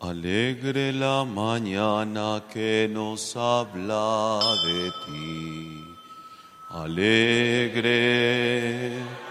Alegre la mañana que nos habla de ti. Alegre